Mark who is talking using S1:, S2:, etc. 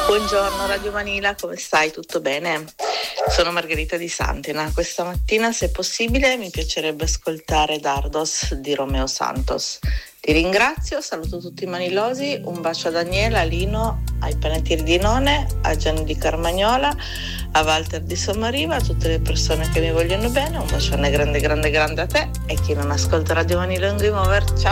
S1: Buongiorno Radio Manila, come stai? Tutto bene? Sono Margherita di Santina. Questa mattina, se possibile, mi piacerebbe ascoltare Dardos di Romeo Santos. Ti ringrazio, saluto tutti i manilosi, un bacio a Daniela, a Lino, ai panettieri di None, a Gianni di Carmagnola, a Walter di Sommariva, a tutte le persone che mi vogliono bene, un bacione grande grande grande a te e chi non ascolta Radio Manila in Game Over, ciao!